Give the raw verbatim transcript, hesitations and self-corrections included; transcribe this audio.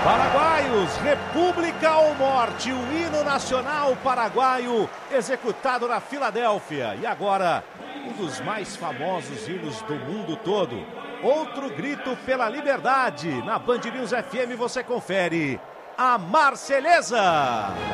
Paraguaios, República ou Morte, o hino nacional paraguaio executado na Filadélfia. E agora, um dos mais famosos hinos do mundo todo. Outro grito pela liberdade. Na Band News F M você confere a Marselhesa.